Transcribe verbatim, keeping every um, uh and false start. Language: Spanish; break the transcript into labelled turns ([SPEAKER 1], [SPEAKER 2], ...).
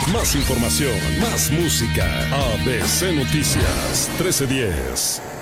[SPEAKER 1] Más información, más música. A B C Noticias trece diez.